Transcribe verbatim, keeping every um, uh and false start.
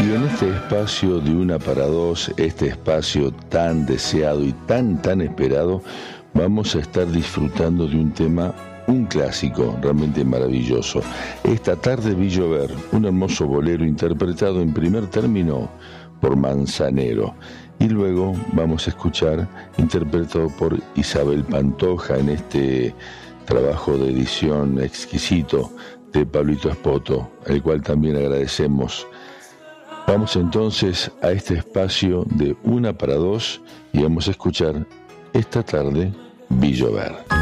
Y en este espacio de una para dos, este espacio tan deseado y tan, tan esperado, vamos a estar disfrutando de un tema, un clásico realmente maravilloso. Esta tarde vi llover, un hermoso bolero interpretado en primer término por Manzanero. Y luego vamos a escuchar, interpretado por Isabel Pantoja en este trabajo de edición exquisito de Pablito Espoto, el cual también agradecemos. Vamos entonces a este espacio de una para dos y vamos a escuchar esta tarde vi llover.